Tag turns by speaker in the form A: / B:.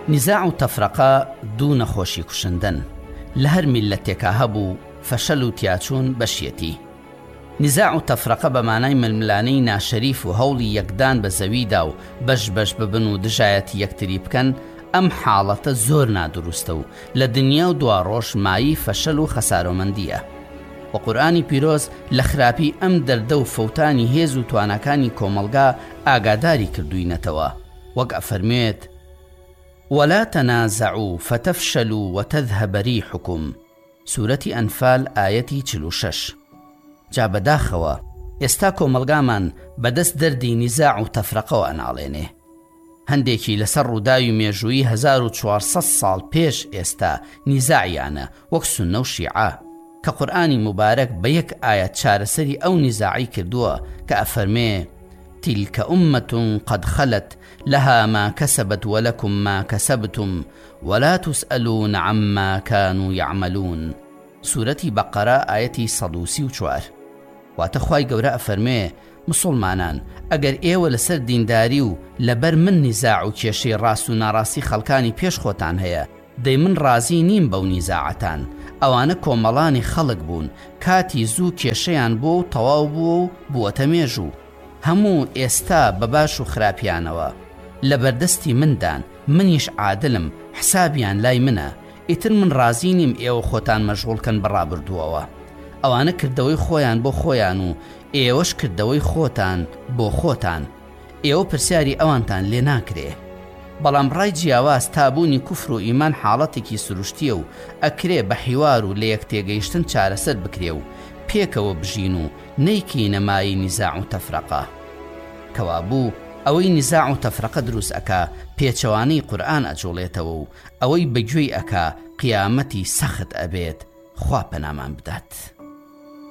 A: نزاع و تەفرەقە دوو نەخۆشی کوشندن لە هەر میلەتێکا هەبوو فەشەل و تیاچوون بەشیەتی. نزاع و تەفرەقە بە مانای ململانەی ناشەریف و هەوڵی یەکدان بە زەویدا و بەش ببن و دژایەتی یەکتری بکەن، ئەم حاڵەتە زۆر نادروستە و لە دنیا و دوا ڕۆژ مایی فەشەل و خەسارۆمەندیە. و قورئانی پیرۆز لە خراپی ئەم دەردە و فەوتانی هێز و توانەکانی کۆمەلگا ئاگاداری کردووینەتەوە، وەک ئەفەرمێت: ولا تنازعوا فتفشلوا وتذهب ريحكم. سورەتی ئەنفال ئایەتی 46. جا بەداخەوە ئێستا کۆمەلگامان بەدەست دەردی نیزاع و تەفرەقەوە ئەناڵێنێ. هەندێکی لەسەر ڕووداوی مێژووی 1400 ساڵ پێش ئێستا نیزاعیانە، وەک سوننە و شیعە، کە قورئانی مبارەک بە یەک ئایەت چارەسەری ئەو نیزاعی کردووە کە ئەفەرمێ: تلك أمة قد خلت لها ما كسبت ولكم ما كسبتم ولا تسألون عما كانوا يعملون. سورەتی بەقەرە ئایەتی 134. واتە خوای گەورە ئەفەرمێ: مسلمانان، ئەگەر ئێوە لەسەر دینداری و لەبەر من نیزاع و کێشەی ڕاست و ناڕاستی خەڵکانی پێش خۆتان هەیە، دەی من ڕازی نیم بەو نیزاعەتان. ئەوانە کۆمەڵانی خەڵک بوون، کاتی زوو کێشەیان بۆ و تەواو بووە و بووەتە مێژوو. هەموو ئێستا بە باش و خراپیانەوە لە بەردەستی مندان، منیش عادلم، حسابیان لای منە. ئیتر من ڕازی نیم ئێوە خۆتان مەشغوڵکەن بەڕابردووەوە. ئەوانە کردەوەی خۆیان بۆ خۆیان و ئێوەش کردەوەی خۆتان بۆ خۆتان. ئێوە پرسیاری ئەوانتان لێ ناکرێ. بەڵام ڕای جیاواز تابوونی کوفر و ئیمان حاڵەتێکی سروشتیە و ئەکرێ بە حیوار و لە یەکتێگەیشتن چارەسەر بکرێ و پێکەوە بژین و نەیکی نەمایی نیزاع و تەفرەقە. کەوابوو ئەوەی نیزاع و تەفرەقە دروست ئەکا پێچەوانەی قورئان ئەجۆڵێتەوە و ئەوەی بەگوێی ئەکا قیامەتی سەخت ئەبێت. خوا پەنامان بدات.